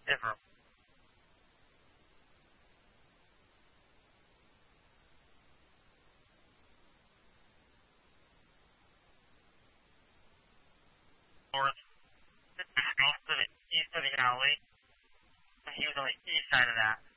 ever. North, east of the alley. He was on the east side of that.